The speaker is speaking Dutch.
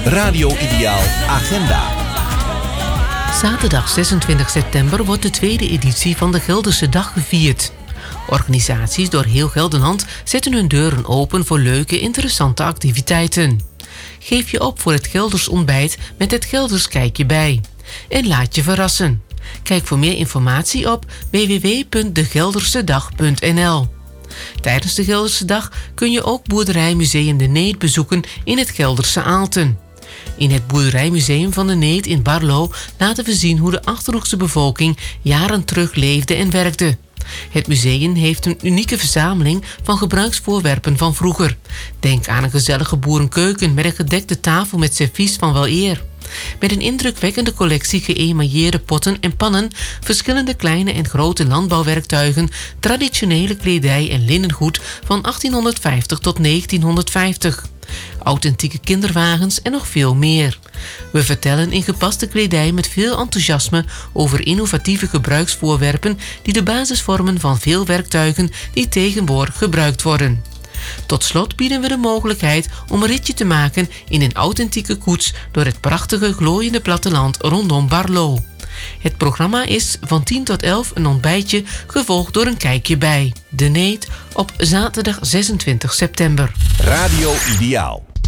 Radio Ideaal Agenda. Zaterdag 26 september wordt de tweede editie van de Gelderse Dag gevierd. Organisaties door heel Gelderland zetten hun deuren open voor leuke, interessante activiteiten. Geef je op voor het Gelders ontbijt met het Gelders Kijkje bij. En laat je verrassen. Kijk voor meer informatie op www.degeldersedag.nl. Tijdens de Gelderse Dag kun je ook Boerderijmuseum De Neet bezoeken in het Gelderse Aalten. In het Boerderijmuseum van De Neet in Barlo laten we zien hoe de Achterhoekse bevolking jaren terug leefde en werkte. Het museum heeft een unieke verzameling van gebruiksvoorwerpen van vroeger. Denk aan een gezellige boerenkeuken met een gedekte tafel met servies van wel eer. Met een indrukwekkende collectie geëmailleerde potten en pannen, verschillende kleine en grote landbouwwerktuigen, traditionele kledij en linnengoed van 1850 tot 1950. Authentieke kinderwagens en nog veel meer. We vertellen in gepaste kledij met veel enthousiasme over innovatieve gebruiksvoorwerpen die de basis vormen van veel werktuigen die tegenwoordig gebruikt worden. Tot slot bieden we de mogelijkheid om een ritje te maken in een authentieke koets door het prachtige glooiende platteland rondom Barlo. Het programma is van 10 tot 11 een ontbijtje, gevolgd door een kijkje bij De Neet op zaterdag 26 september. Radio Ideaal.